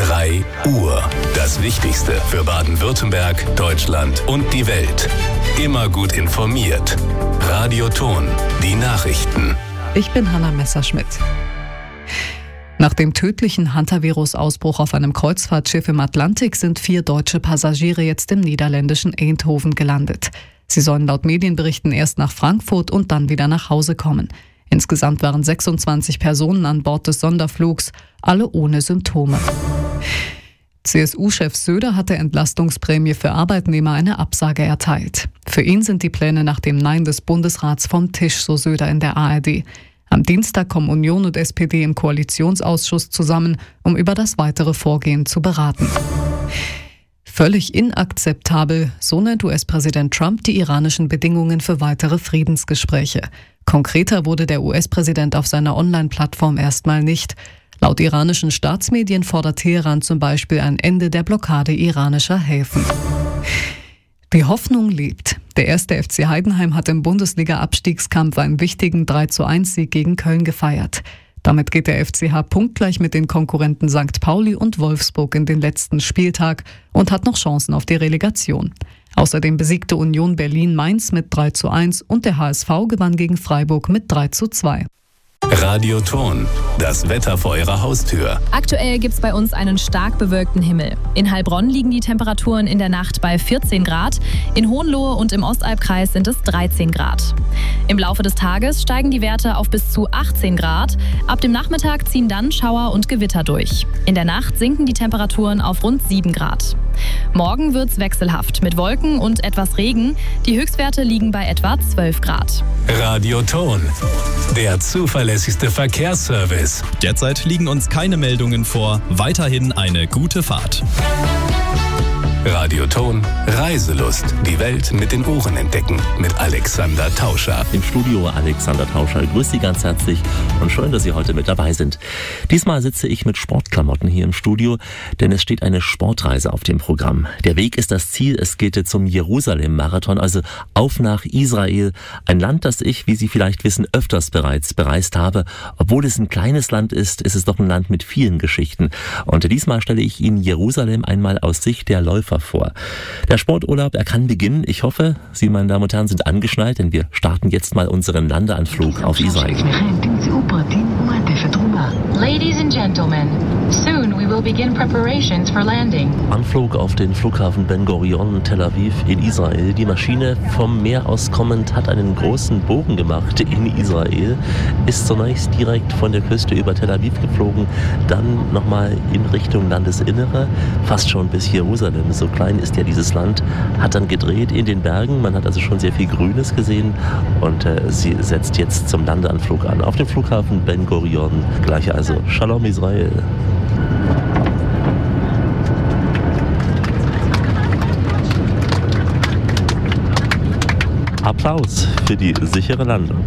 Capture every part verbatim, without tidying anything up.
drei Uhr. Das Wichtigste für Baden-Württemberg, Deutschland und die Welt. Immer gut informiert. Radio Ton, die Nachrichten. Ich bin Hanna Messerschmidt. Nach dem tödlichen Hantavirus-Ausbruch auf einem Kreuzfahrtschiff im Atlantik sind vier deutsche Passagiere jetzt im niederländischen Eindhoven gelandet. Sie sollen laut Medienberichten erst nach Frankfurt und dann wieder nach Hause kommen. Insgesamt waren sechsundzwanzig Personen an Bord des Sonderflugs, alle ohne Symptome. C S U-Chef Söder hat der Entlastungsprämie für Arbeitnehmer eine Absage erteilt. Für ihn sind die Pläne nach dem Nein des Bundesrats vom Tisch, so Söder in der A R D. Am Dienstag kommen Union und S P D im Koalitionsausschuss zusammen, um über das weitere Vorgehen zu beraten. Völlig inakzeptabel, so nennt U S-Präsident Trump die iranischen Bedingungen für weitere Friedensgespräche. Konkreter wurde der U S-Präsident auf seiner Online-Plattform erstmal nicht. Laut iranischen Staatsmedien fordert Teheran zum Beispiel ein Ende der Blockade iranischer Häfen. Die Hoffnung lebt. Der erste F C Heidenheim hat im Bundesliga-Abstiegskampf einen wichtigen drei zu eins Sieg gegen Köln gefeiert. Damit geht der F C H punktgleich mit den Konkurrenten Sankt Pauli und Wolfsburg in den letzten Spieltag und hat noch Chancen auf die Relegation. Außerdem besiegte Union Berlin Mainz mit drei zu eins und der H S V gewann gegen Freiburg mit drei zu zwei. Radio Ton, das Wetter vor Ihrer Haustür. Aktuell gibt's bei uns einen stark bewölkten Himmel. In Heilbronn liegen die Temperaturen in der Nacht bei vierzehn Grad. In Hohenlohe und im Ostalbkreis sind es dreizehn Grad. Im Laufe des Tages steigen die Werte auf bis zu achtzehn Grad. Ab dem Nachmittag ziehen dann Schauer und Gewitter durch. In der Nacht sinken die Temperaturen auf rund sieben Grad. Morgen wird's wechselhaft mit Wolken und etwas Regen. Die Höchstwerte liegen bei etwa zwölf Grad. Radio Ton, der zuverlässigste Verkehrsservice. Derzeit liegen uns keine Meldungen vor. Weiterhin eine gute Fahrt. Radio Ton, Reiselust. Die Welt mit den Ohren entdecken. Mit Alexander Tauscher. Im Studio Alexander Tauscher. Grüß Sie ganz herzlich und schön, dass Sie heute mit dabei sind. Diesmal sitze ich mit Sportklamotten hier im Studio, denn es steht eine Sportreise auf dem Programm. Der Weg ist das Ziel. Es geht zum Jerusalem-Marathon, also auf nach Israel. Ein Land, das ich, wie Sie vielleicht wissen, öfters bereits bereist habe. Obwohl es ein kleines Land ist, ist es doch ein Land mit vielen Geschichten. Und diesmal stelle ich Ihnen Jerusalem einmal aus Sicht der Läufer vor. Der Sporturlaub, er kann beginnen. Ich hoffe, Sie, meine Damen und Herren, sind angeschnallt, denn wir starten jetzt mal unseren Landeanflug auf Israel. Ladies and gentlemen, soon we will begin preparations for landing. Anflug auf den Flughafen Ben Gurion, Tel Aviv in Israel. Die Maschine vom Meer aus kommend hat einen großen Bogen gemacht in Israel, ist zunächst direkt von der Küste über Tel Aviv geflogen, dann nochmal in Richtung Landesinnere, fast schon bis Jerusalem. So klein ist ja dieses Land, hat dann gedreht in den Bergen. Man hat also schon sehr viel Grünes gesehen und äh, sie setzt jetzt zum Landeanflug an. Auf dem Flughafen Ben Gurion. Gleich also Shalom Israel. Applaus für die sichere Landung.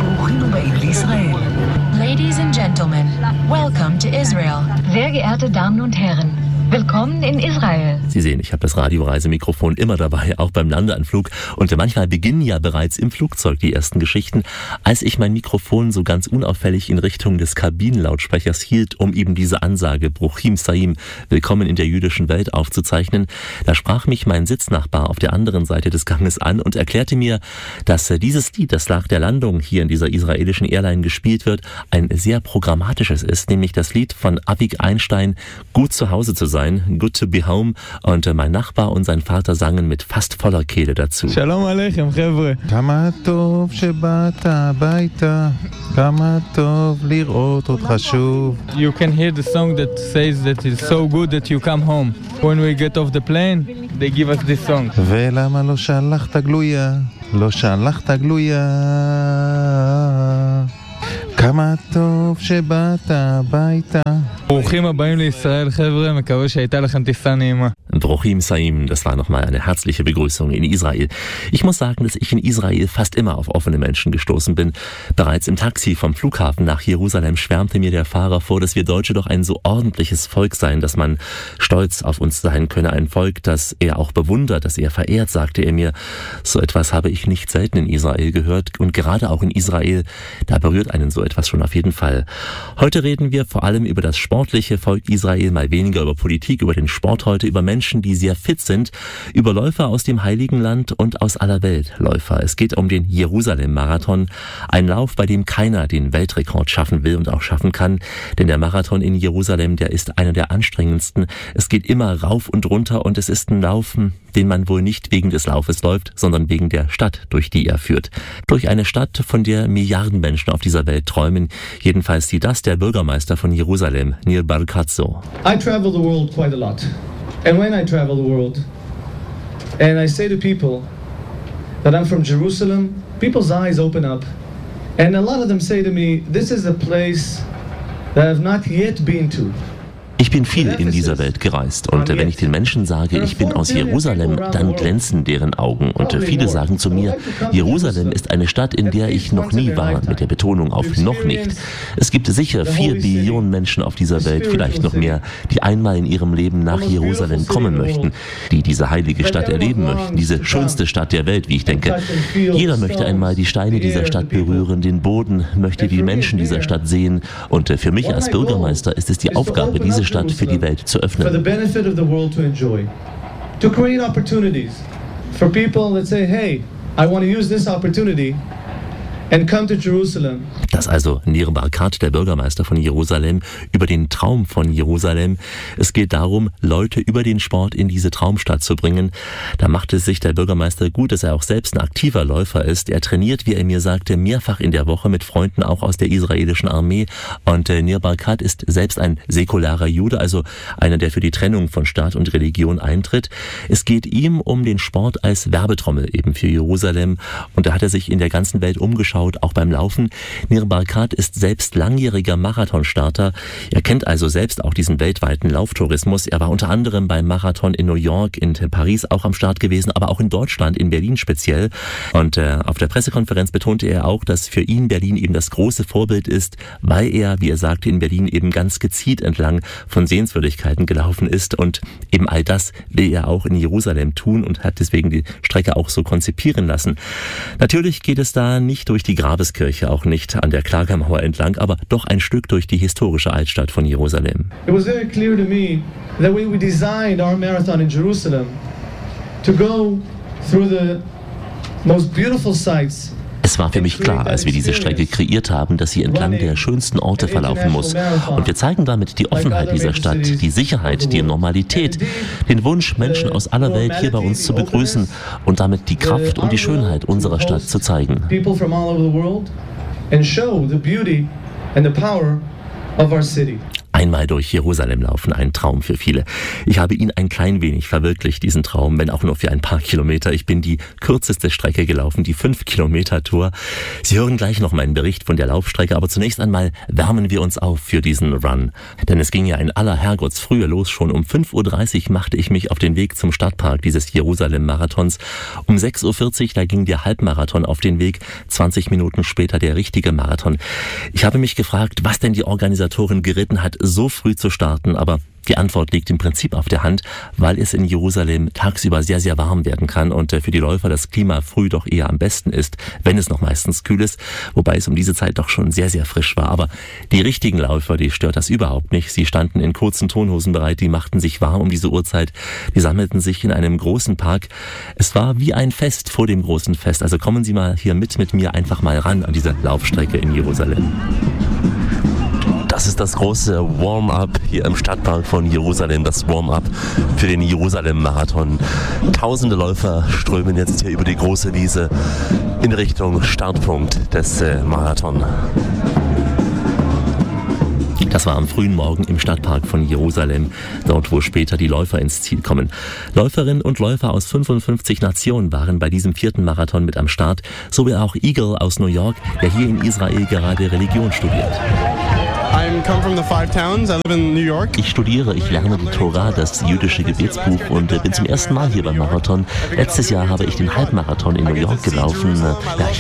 Ladies and gentlemen, welcome to Israel. Sehr geehrte Damen und Herren, willkommen in Israel. Sie sehen, ich habe das Radioreisemikrofon immer dabei, auch beim Landeanflug. Und manchmal beginnen ja bereits im Flugzeug die ersten Geschichten. Als ich mein Mikrofon so ganz unauffällig in Richtung des Kabinenlautsprechers hielt, um eben diese Ansage Bruchim Saim, willkommen in der jüdischen Welt aufzuzeichnen, da sprach mich mein Sitznachbar auf der anderen Seite des Ganges an und erklärte mir, dass dieses Lied, das nach der Landung hier in dieser israelischen Airline gespielt wird, ein sehr programmatisches ist, nämlich das Lied von Avik Einstein, Gut zu Hause zu sein, Good to be home. Und mein Nachbar und sein Vater sangen mit fast voller Kehle dazu. Shalom Aleichem, Chevre. Kama tov shebata baita, kama tov lirot otcha shuv. You can hear the song that says that it's so good that you come home. When we get off the plane, they give us this song. ולמה לא שלחת גלויה, לא שלחת גלויה. כמה טוב שבאת הביתה. ברוכים הבאים לישראל, חבר'ה, מקווה שהייתה לכם טיסה נעימה. Bruchim Saim, das war nochmal eine herzliche Begrüßung in Israel. Ich muss sagen, dass ich in Israel fast immer auf offene Menschen gestoßen bin. Bereits im Taxi vom Flughafen nach Jerusalem schwärmte mir der Fahrer vor, dass wir Deutsche doch ein so ordentliches Volk seien, dass man stolz auf uns sein könne. Ein Volk, das er auch bewundert, das er verehrt, sagte er mir. So etwas habe ich nicht selten in Israel gehört. Und gerade auch in Israel, da berührt einen so so etwas schon auf jeden Fall. Heute reden wir vor allem über das sportliche Volk Israel, mal weniger über Politik, über den Sport heute, über Menschen, die sehr fit sind, über Läufer aus dem Heiligen Land und aus aller Welt Läufer. Es geht um den Jerusalem-Marathon, ein Lauf, bei dem keiner den Weltrekord schaffen will und auch schaffen kann, denn der Marathon in Jerusalem, der ist einer der anstrengendsten. Es geht immer rauf und runter und es ist ein Laufen, den man wohl nicht wegen des Laufes läuft, sondern wegen der Stadt, durch die er führt. Durch eine Stadt, von der Milliarden Menschen auf dieser Welt träumen. Jedenfalls sieht das der Bürgermeister von Jerusalem, Nir Barkat, so. I travel the world quite a lot. And when I travel the world, and I say to people that I'm from Jerusalem, people's eyes open up. And a lot of them say to me, this is a place that I've not yet been to. Ich bin viel in dieser Welt gereist und wenn ich den Menschen sage, ich bin aus Jerusalem, dann glänzen deren Augen und viele sagen zu mir, Jerusalem ist eine Stadt, in der ich noch nie war, mit der Betonung auf noch nicht. Es gibt sicher vier Billionen Menschen auf dieser Welt, vielleicht noch mehr, die einmal in ihrem Leben nach Jerusalem kommen möchten, die diese heilige Stadt erleben möchten, diese schönste Stadt der Welt, wie ich denke. Jeder möchte einmal die Steine dieser Stadt berühren, den Boden, möchte die Menschen dieser Stadt sehen und für mich als Bürgermeister ist es die Aufgabe, diese Stadt für die Welt zu öffnen. For the benefit of the world to enjoy. To create opportunities for people that say, hey, I want to use this opportunity and come to Jerusalem. Das also Nir Barkat, der Bürgermeister von Jerusalem, über den Traum von Jerusalem. Es geht darum, Leute über den Sport in diese Traumstadt zu bringen. Da macht es sich der Bürgermeister gut, dass er auch selbst ein aktiver Läufer ist. Er trainiert, wie er mir sagte, mehrfach in der Woche mit Freunden auch aus der israelischen Armee. Und äh, Nir Barkat ist selbst ein säkularer Jude, also einer, der für die Trennung von Staat und Religion eintritt. Es geht ihm um den Sport als Werbetrommel eben für Jerusalem. Und da hat er sich in der ganzen Welt umgeschaut, auch beim Laufen. Nir Barkat ist selbst langjähriger Marathonstarter. Er kennt also selbst auch diesen weltweiten Lauftourismus. Er war unter anderem beim Marathon in New York, in Paris auch am Start gewesen, aber auch in Deutschland, in Berlin speziell. Und äh, auf der Pressekonferenz betonte er auch, dass für ihn Berlin eben das große Vorbild ist, weil er, wie er sagte, in Berlin eben ganz gezielt entlang von Sehenswürdigkeiten gelaufen ist. Und eben all das will er auch in Jerusalem tun und hat deswegen die Strecke auch so konzipieren lassen. Natürlich geht es da nicht durch die Grabeskirche, auch nicht an der Klagemauer entlang, aber doch ein Stück durch die historische Altstadt von Jerusalem. It was very clear to me that when we designed our marathon in Jerusalem to go through the most beautiful sites. Es war für mich klar, als wir diese Strecke kreiert haben, dass sie entlang der schönsten Orte verlaufen muss. Und wir zeigen damit die Offenheit dieser Stadt, die Sicherheit, die Normalität, den Wunsch, Menschen aus aller Welt hier bei uns zu begrüßen und damit die Kraft und die Schönheit unserer Stadt zu zeigen. Einmal durch Jerusalem laufen, ein Traum für viele. Ich habe ihn ein klein wenig verwirklicht, diesen Traum, wenn auch nur für ein paar Kilometer. Ich bin die kürzeste Strecke gelaufen, die fünf Kilometer Tour. Sie hören gleich noch meinen Bericht von der Laufstrecke, aber zunächst einmal wärmen wir uns auf für diesen Run. Denn es ging ja in aller Herrgottsfrühe los. Schon um fünf Uhr dreißig machte ich mich auf den Weg zum Stadtpark dieses Jerusalem-Marathons. Um sechs Uhr vierzig, da ging der Halbmarathon auf den Weg. zwanzig Minuten später der richtige Marathon. Ich habe mich gefragt, was denn die Organisatorin geritten hat, so früh zu starten, aber die Antwort liegt im Prinzip auf der Hand, weil es in Jerusalem tagsüber sehr, sehr warm werden kann und für die Läufer das Klima früh doch eher am besten ist, wenn es noch meistens kühl ist, wobei es um diese Zeit doch schon sehr, sehr frisch war. Aber die richtigen Läufer, die stört das überhaupt nicht. Sie standen in kurzen Tonhosen bereit, die machten sich warm um diese Uhrzeit, die sammelten sich in einem großen Park. Es war wie ein Fest vor dem großen Fest. Also kommen Sie mal hier mit mit mir einfach mal ran an diese Laufstrecke in Jerusalem. Das ist das große Warm-up hier im Stadtpark von Jerusalem, das Warm-up für den Jerusalem-Marathon. Tausende Läufer strömen jetzt hier über die große Wiese in Richtung Startpunkt des äh, Marathon. Das war am frühen Morgen im Stadtpark von Jerusalem, dort wo später die Läufer ins Ziel kommen. Läuferinnen und Läufer aus fünfundfünfzig Nationen waren bei diesem vierten Marathon mit am Start, sowie auch Eagle aus New York, der hier in Israel gerade Religion studiert. Ich studiere, ich lerne die Tora, das jüdische Gebetsbuch und bin zum ersten Mal hier beim Marathon. Letztes Jahr habe ich den Halbmarathon in New York gelaufen. Ja, ich